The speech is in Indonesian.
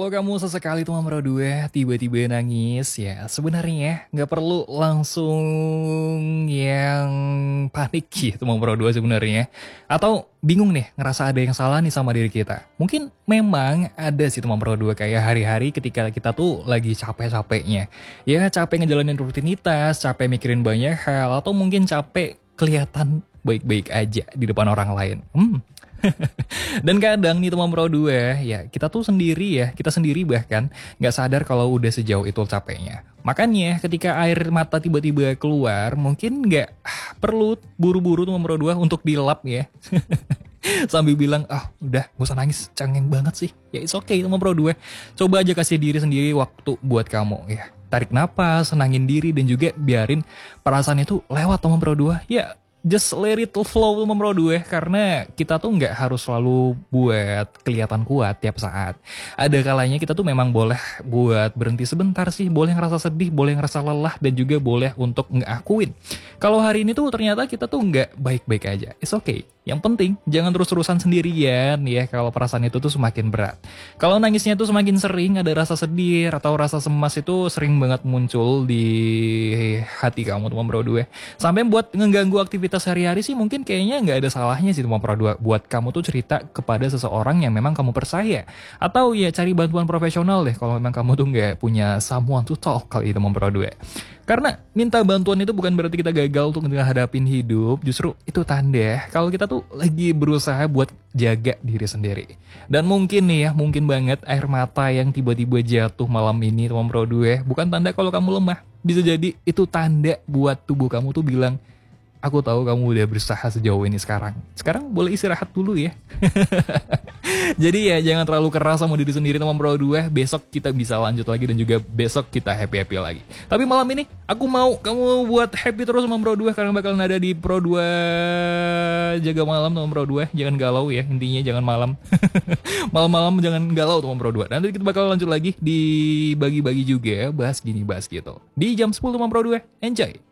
Kalau kamu sesekali tuh Bro 2 tiba-tiba nangis ya sebenarnya nggak perlu langsung yang panik gitu Bro 2 sebenarnya. Atau bingung nih ngerasa ada yang salah nih sama diri kita. Mungkin memang ada sih teman Bro 2 kayak hari-hari ketika kita tuh lagi capek-capeknya. Ya capek ngejalanin rutinitas, capek mikirin banyak hal, atau mungkin capek kelihatan baik-baik aja di depan orang lain. Dan kadang nih teman Pro 2 ya kita tuh sendiri ya, kita sendiri bahkan nggak sadar kalau udah sejauh itu capeknya. Makanya ketika air mata tiba-tiba keluar mungkin nggak perlu buru-buru teman Pro 2 untuk dilap ya. Sambil bilang, udah gak usah nangis, cengeng banget sih. Ya it's okay teman Pro 2. Coba aja kasih diri sendiri waktu buat kamu ya. Tarik napas, senangin diri dan juga biarin perasaan itu lewat teman Pro 2. Ya just let it flow teman Bro 2 karena kita tuh nggak harus selalu buat kelihatan kuat tiap saat. Ada kalanya kita tuh memang boleh buat berhenti sebentar sih, boleh ngerasa sedih, boleh ngerasa lelah dan juga boleh untuk ngakuin kalau hari ini tuh ternyata kita tuh nggak baik-baik aja. It's okay. Yang penting jangan terus-terusan sendirian ya kalau perasaan itu tuh semakin berat. Kalau nangisnya tuh semakin sering, ada rasa sedih atau rasa cemas itu sering banget muncul di hati kamu teman Bro 2. Sampai buat ngeganggu aktivitas sehari-hari sih mungkin kayaknya nggak ada salahnya sih teman Pro 2 buat kamu tuh cerita kepada seseorang yang memang kamu percaya. Atau ya cari bantuan profesional deh kalau memang kamu tuh nggak punya someone to talk kali teman Pro 2. Karena minta bantuan itu bukan berarti kita gagal untuk menghadapin hidup, justru itu tanda kalau kita tuh lagi berusaha buat jaga diri sendiri. Dan mungkin nih ya, mungkin banget air mata yang tiba-tiba jatuh malam ini teman Pro 2 bukan tanda kalau kamu lemah. Bisa jadi itu tanda buat tubuh kamu tuh bilang, aku tahu kamu udah berusaha sejauh ini sekarang. Sekarang boleh istirahat dulu ya. Jadi ya jangan terlalu keras sama diri sendiri teman Pro 2. Besok kita bisa lanjut lagi dan juga besok kita happy-happy lagi. Tapi malam ini aku mau kamu buat happy terus teman Pro 2 karena bakalan ada di Pro 2 jaga malam teman Pro 2. Jangan galau ya, intinya jangan malam. Malam-malam jangan galau teman Pro 2. Nanti kita bakal lanjut lagi di bagi-bagi juga bahas gini bahas gitu. Di jam 10 teman Pro 2. Enjoy.